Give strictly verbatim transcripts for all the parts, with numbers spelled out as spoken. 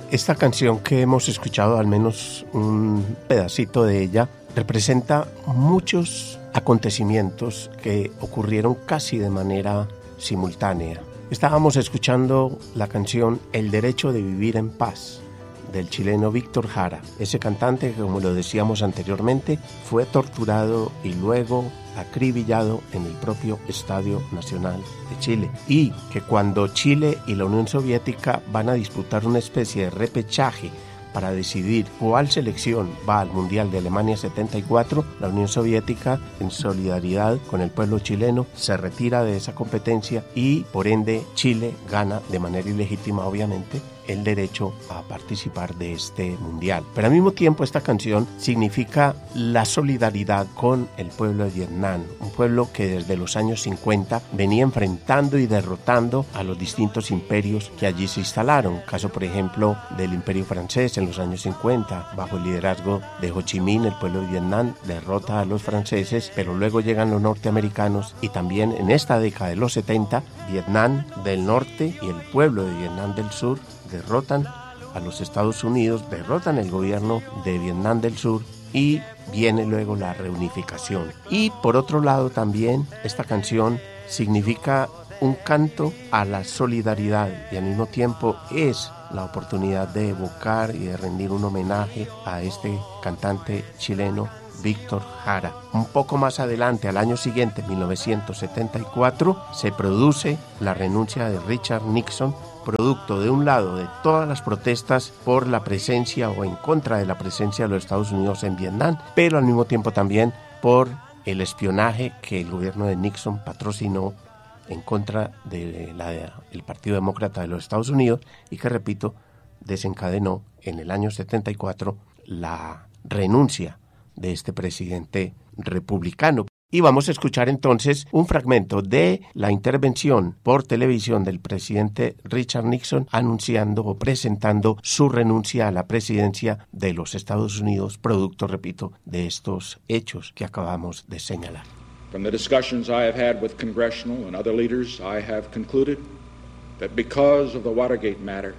Esta canción que hemos escuchado, al menos un pedacito de ella, representa muchos acontecimientos que ocurrieron casi de manera simultánea. Estábamos escuchando la canción El Derecho de Vivir en Paz, del chileno Víctor Jara, ese cantante que, como lo decíamos anteriormente, fue torturado y luego acribillado en el propio Estadio Nacional de Chile, y que cuando Chile y la Unión Soviética van a disputar una especie de repechaje para decidir cuál selección va al Mundial de Alemania setenta y cuatro, la Unión Soviética, en solidaridad con el pueblo chileno, se retira de esa competencia y, por ende, Chile gana de manera ilegítima, obviamente, el derecho a participar de este mundial. Pero al mismo tiempo esta canción significa la solidaridad con el pueblo de Vietnam, un pueblo que desde los años cincuenta venía enfrentando y derrotando a los distintos imperios que allí se instalaron. Caso, por ejemplo, del Imperio francés en los años cincuenta, bajo el liderazgo de Ho Chi Minh, el pueblo de Vietnam derrota a los franceses, pero luego llegan los norteamericanos, y también en esta década de los setenta, Vietnam del norte y el pueblo de Vietnam del sur derrotan a los Estados Unidos, derrotan el gobierno de Vietnam del Sur, y viene luego la reunificación. Y por otro lado también esta canción significa un canto a la solidaridad, y al mismo tiempo es la oportunidad de evocar y de rendir un homenaje a este cantante chileno Víctor Jara. Un poco más adelante, al año siguiente, mil novecientos setenta y cuatro, se produce la renuncia de Richard Nixon, producto de un lado de todas las protestas por la presencia o en contra de la presencia de los Estados Unidos en Vietnam, pero al mismo tiempo también por el espionaje que el gobierno de Nixon patrocinó en contra del de Partido Demócrata de los Estados Unidos, y que, repito, desencadenó en el año setenta y cuatro la renuncia de este presidente republicano. Y vamos a escuchar entonces un fragmento de la intervención por televisión del presidente Richard Nixon anunciando o presentando su renuncia a la presidencia de los Estados Unidos, producto, repito, de estos hechos que acabamos de señalar. From the discussions I have had with congressional and other leaders, I have concluded that because of the Watergate matter,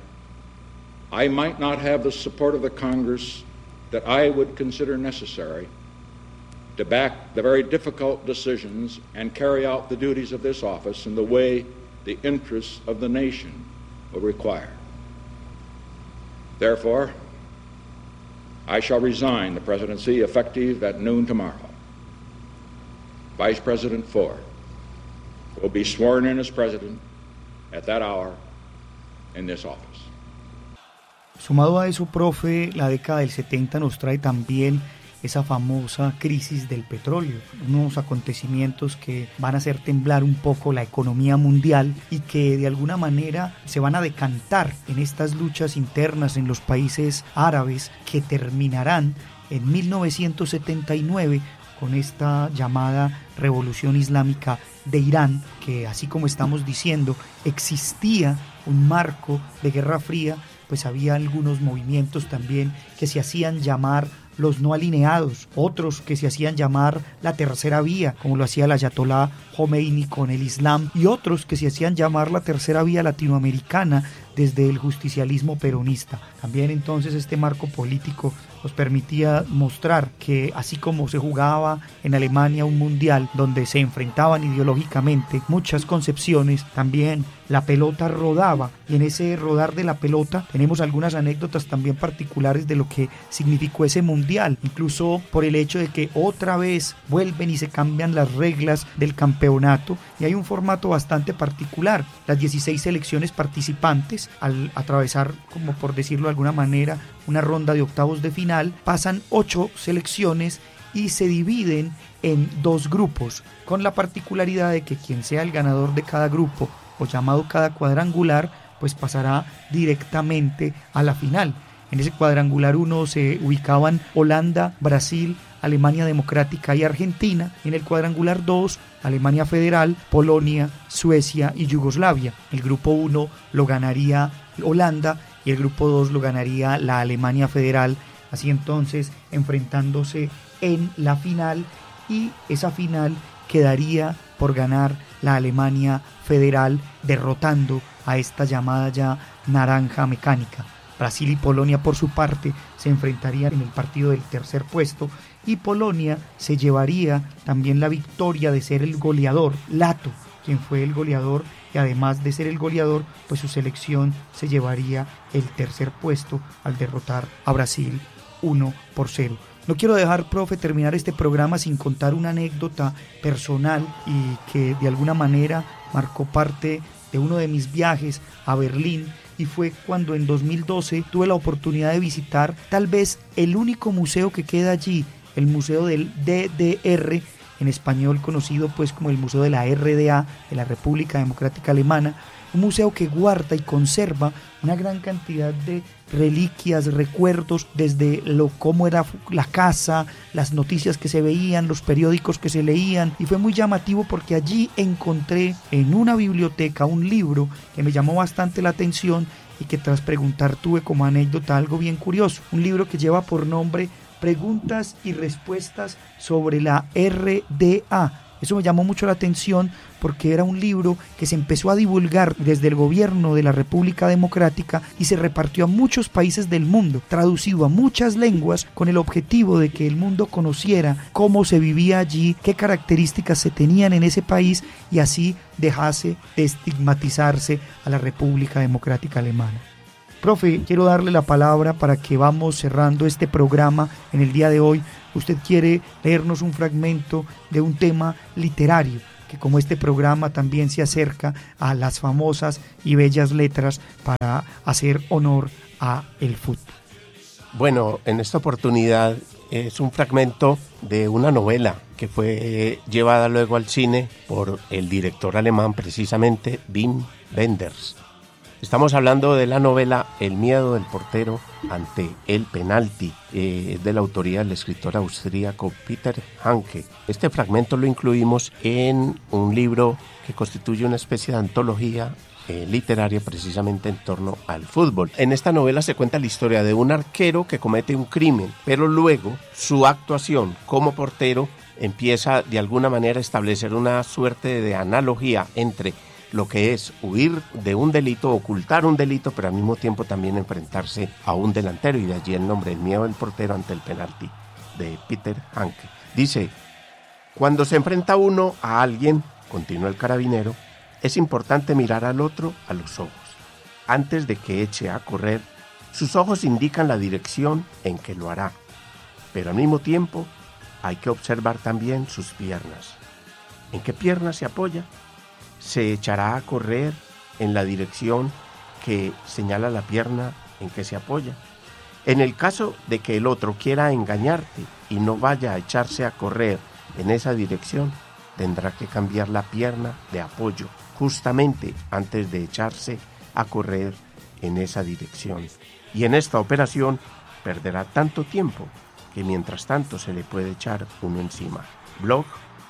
I might not have the support of the Congress that I would consider necessary to back the very difficult decisions and carry out the duties of this office in the way the interests of the nation will require. Therefore, I shall resign the presidency effective at noon tomorrow. Vice President Ford will be sworn in as president at that hour in this office. Sumado a eso, profe, la década del setenta nos trae también esa famosa crisis del petróleo, unos acontecimientos que van a hacer temblar un poco la economía mundial y que de alguna manera se van a decantar en estas luchas internas en los países árabes, que terminarán en mil novecientos setenta y nueve con esta llamada Revolución Islámica de Irán, que, así como estamos diciendo, existía un marco de Guerra Fría, pues había algunos movimientos también que se hacían llamar los no alineados, otros que se hacían llamar la tercera vía, como lo hacía el ayatolá Khomeini con el Islam, y otros que se hacían llamar la tercera vía latinoamericana desde el justicialismo peronista. También entonces este marco político nos permitía mostrar que, así como se jugaba en Alemania un mundial donde se enfrentaban ideológicamente muchas concepciones, también la pelota rodaba, y en ese rodar de la pelota tenemos algunas anécdotas también particulares de lo que significó ese mundial, incluso por el hecho de que otra vez vuelven y se cambian las reglas del campeonato, y hay un formato bastante particular. Las dieciséis selecciones participantes, al atravesar, como por decirlo de alguna manera, una ronda de octavos de final, pasan ocho selecciones y se dividen en dos grupos, con la particularidad de que quien sea el ganador de cada grupo, o llamado cada cuadrangular, pues pasará directamente a la final. En ese cuadrangular uno se ubicaban Holanda, Brasil, Alemania Democrática y Argentina. En el cuadrangular dos, Alemania Federal, Polonia, Suecia y Yugoslavia. El grupo uno lo ganaría Holanda y el grupo dos lo ganaría la Alemania Federal, así entonces enfrentándose en la final, y esa final quedaría por ganar la Alemania Federal, derrotando a esta llamada ya naranja mecánica. Brasil y Polonia, por su parte, se enfrentarían en el partido del tercer puesto y Polonia se llevaría también la victoria de ser el goleador, Lato, quien fue el goleador, y además de ser el goleador, pues su selección se llevaría el tercer puesto al derrotar a Brasil uno por cero. No quiero dejar, profe, terminar este programa sin contar una anécdota personal y que de alguna manera marcó parte de uno de mis viajes a Berlín, y fue cuando en dos mil doce tuve la oportunidad de visitar tal vez el único museo que queda allí, el Museo del D D R, en español conocido pues como el Museo de la R D A, de la República Democrática Alemana, un museo que guarda y conserva una gran cantidad de reliquias, recuerdos, desde lo cómo era la casa, las noticias que se veían, los periódicos que se leían, y fue muy llamativo porque allí encontré en una biblioteca un libro que me llamó bastante la atención y que tras preguntar tuve como anécdota algo bien curioso, un libro que lleva por nombre Preguntas y respuestas sobre la R D A. Eso me llamó mucho la atención porque era un libro que se empezó a divulgar desde el gobierno de la República Democrática y se repartió a muchos países del mundo, traducido a muchas lenguas con el objetivo de que el mundo conociera cómo se vivía allí, qué características se tenían en ese país y así dejase de estigmatizarse a la República Democrática Alemana. Profe, quiero darle la palabra para que vamos cerrando este programa en el día de hoy. Usted quiere leernos un fragmento de un tema literario, que como este programa también se acerca a las famosas y bellas letras para hacer honor a el fútbol. Bueno, en esta oportunidad es un fragmento de una novela que fue llevada luego al cine por el director alemán, precisamente Wim Wenders. Estamos hablando de la novela El miedo del portero ante el penalti, eh, de la autoría del escritor austríaco Peter Hanke. Este fragmento lo incluimos en un libro que constituye una especie de antología eh, literaria precisamente en torno al fútbol. En esta novela se cuenta la historia de un arquero que comete un crimen, pero luego su actuación como portero empieza de alguna manera a establecer una suerte de analogía entre lo que es huir de un delito, ocultar un delito, pero al mismo tiempo también enfrentarse a un delantero, y de allí el nombre, El miedo del portero ante el penalti, de Peter Hanke. Dice: cuando se enfrenta uno a alguien, continúa el carabinero, es importante mirar al otro a los ojos. Antes de que eche a correr, sus ojos indican la dirección en que lo hará, pero al mismo tiempo hay que observar también sus piernas. ¿En qué piernas se apoya? Se echará a correr en la dirección que señala la pierna en que se apoya. En el caso de que el otro quiera engañarte y no vaya a echarse a correr en esa dirección, tendrá que cambiar la pierna de apoyo justamente antes de echarse a correr en esa dirección. Y en esta operación perderá tanto tiempo que mientras tanto se le puede echar uno encima. Bloch.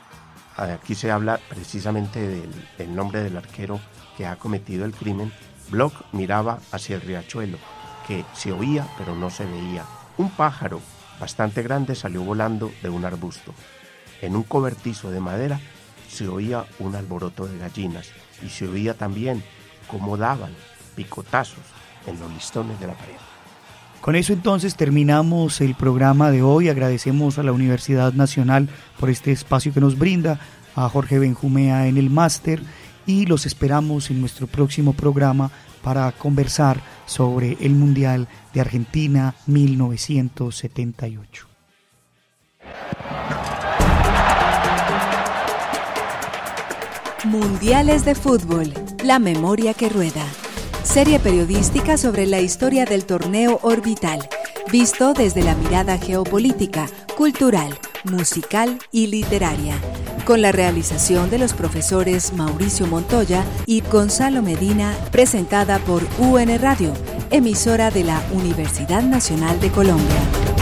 Aquí se habla precisamente del, del nombre del arquero que ha cometido el crimen. Bloch miraba hacia el riachuelo, que se oía pero no se veía. Un pájaro bastante grande salió volando de un arbusto. En un cobertizo de madera se oía un alboroto de gallinas y se oía también cómo daban picotazos en los listones de la pared. Con eso entonces terminamos el programa de hoy. Agradecemos a la Universidad Nacional por este espacio que nos brinda, a Jorge Benjumea en el máster, y los esperamos en nuestro próximo programa para conversar sobre el Mundial de Argentina mil novecientos setenta y ocho. Mundiales de Fútbol, la memoria que rueda. Serie periodística sobre la historia del torneo orbital, visto desde la mirada geopolítica, cultural, musical y literaria, con la realización de los profesores Mauricio Montoya y Gonzalo Medina, presentada por U N Radio, emisora de la Universidad Nacional de Colombia.